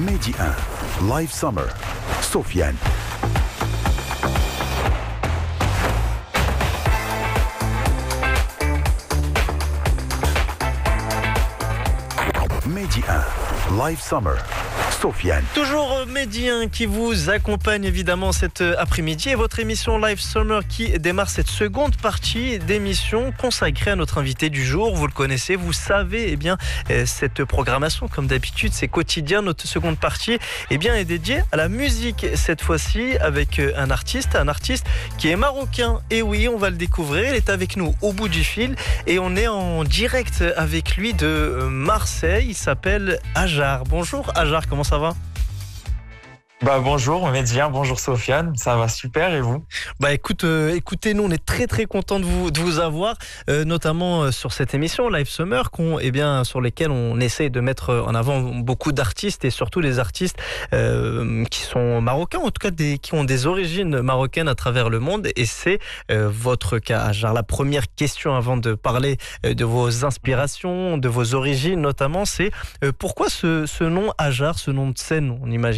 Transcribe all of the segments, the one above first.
Mehdi 1, Live Summer, Sofiane. Mehdi 1, Live Summer, Sofiane. Toujours Mehdi 1 qui vous accompagne évidemment cet après-midi et votre émission Live Summer qui démarre cette seconde partie d'émission consacrée à notre invité du jour. Vous le connaissez, vous savez, cette programmation, comme d'habitude, c'est quotidien. Notre seconde partie est dédiée à la musique cette fois-ci avec un artiste qui est marocain. Et oui, on va le découvrir. Il est avec nous au bout du fil et on est en direct avec lui de Marseille. Il s'appelle Ajar. Bonjour Ajar, comment ça va ? Bonjour Mehdi, bonjour Sofiane, ça va super et vous ? Écoutez, nous on est très très contents de vous avoir, notamment sur cette émission Live Summer, sur lesquelles on essaie de mettre en avant beaucoup d'artistes et surtout des artistes qui sont marocains, en tout cas qui ont des origines marocaines à travers le monde, et c'est votre cas. Ajar, la première question avant de parler de vos inspirations, de vos origines notamment, c'est pourquoi ce nom Ajar, ce nom de scène, on imagine ?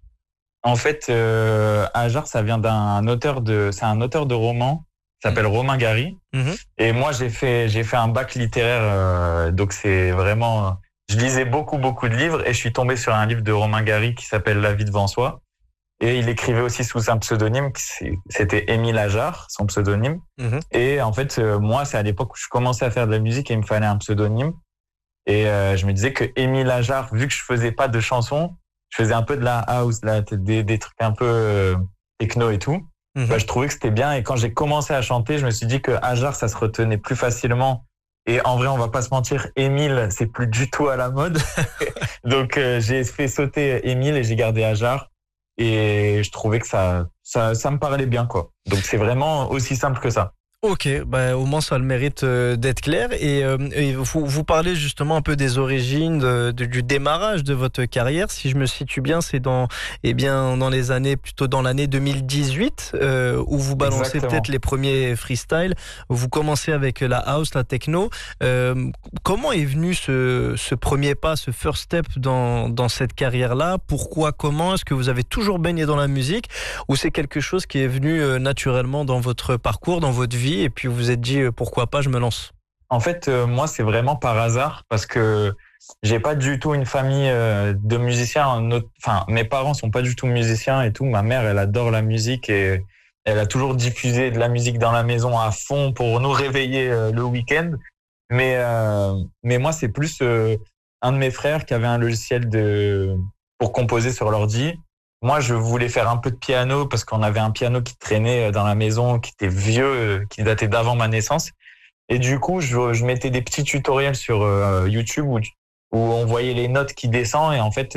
En fait, Ajar, ça vient c'est un auteur de romans, qui s'appelle Romain Gary. Et moi, j'ai fait un bac littéraire, donc c'est vraiment, je lisais beaucoup de livres et je suis tombé sur un livre de Romain Gary qui s'appelle La vie devant soi. Et il écrivait aussi sous un pseudonyme, c'était Émile Ajar, son pseudonyme. Et en fait, moi, c'est à l'époque où je commençais à faire de la musique et il me fallait un pseudonyme. Et je me disais que Émile Ajar, vu que je faisais pas de chansons, je faisais un peu de la house, des trucs un peu techno et tout. Je trouvais que c'était bien. Et quand j'ai commencé à chanter, je me suis dit que Ajar, ça se retenait plus facilement. Et en vrai, on va pas se mentir, Émile, c'est plus du tout à la mode. Donc, j'ai fait sauter Émile et j'ai gardé Ajar. Et je trouvais que ça me parlait bien, quoi. Donc, c'est vraiment aussi simple que ça. Ok, au moins ça a le mérite d'être clair. Et vous parlez justement un peu des origines, du démarrage de votre carrière. Si je me situe bien, c'est dans les années, plutôt dans l'année 2018, où vous balancez Exactement. peut-être les premiers freestyles. Vous commencez avec la house, la techno. Comment est venu ce premier pas, ce first step dans cette carrière-là ? Pourquoi, comment ? Est-ce que vous avez toujours baigné dans la musique ou c'est quelque chose qui est venu naturellement dans votre parcours, dans votre vie ? Et puis vous vous êtes dit pourquoi pas, je me lance. En fait, moi, c'est vraiment par hasard parce que j'ai pas du tout une famille de musiciens. Mes parents sont pas du tout musiciens et tout. Ma mère, elle adore la musique et elle a toujours diffusé de la musique dans la maison à fond pour nous réveiller le week-end. Mais moi, c'est plus un de mes frères qui avait un logiciel pour composer sur l'ordi. Moi, je voulais faire un peu de piano parce qu'on avait un piano qui traînait dans la maison, qui était vieux, qui datait d'avant ma naissance. Et du coup, je mettais des petits tutoriels sur YouTube où on voyait les notes qui descendent. Et en fait,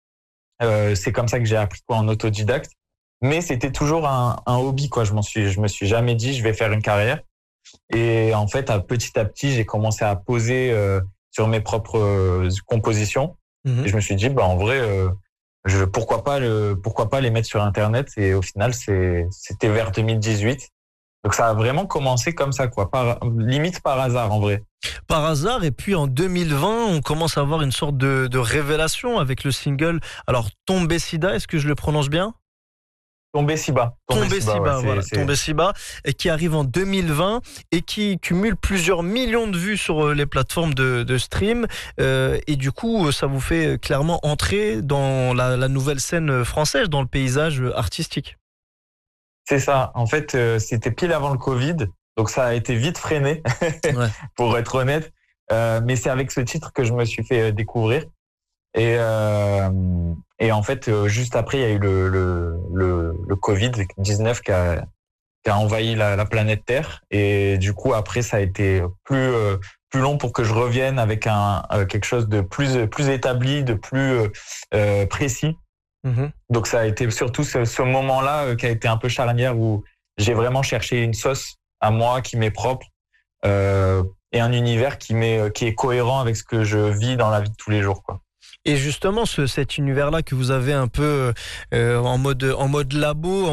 c'est comme ça que j'ai appris en autodidacte. Mais c'était toujours un hobby, quoi. Je me suis jamais dit, je vais faire une carrière. Et en fait, petit à petit, j'ai commencé à poser sur mes propres compositions. Et je me suis dit, en vrai... pourquoi pas les mettre sur Internet, et au final c'était vers 2018. Donc ça a vraiment commencé comme ça, quoi, limite par hasard en vrai. Par hasard, et puis en 2020, on commence à avoir une sorte de révélation avec le single. Alors Tombé si bas, est-ce que je le prononce bien ? Tombé si bas. Tombé si bas, et qui arrive en 2020 et qui cumule plusieurs millions de vues sur les plateformes de stream. Et du coup, ça vous fait clairement entrer dans la nouvelle scène française, dans le paysage artistique. C'est ça. En fait, c'était pile avant le Covid, donc ça a été vite freiné, ouais. Pour être honnête. Mais c'est avec ce titre que je me suis fait découvrir. Et en fait, juste après, il y a eu le Covid-19 qui a envahi la planète Terre. Et du coup, après, ça a été plus long pour que je revienne avec quelque chose de plus établi, de plus précis. Donc, ça a été surtout ce moment-là qui a été un peu charnière où j'ai vraiment cherché une sauce à moi qui m'est propre et un univers qui est cohérent avec ce que je vis dans la vie de tous les jours, quoi. Et justement, cet univers-là que vous avez un peu en mode labo,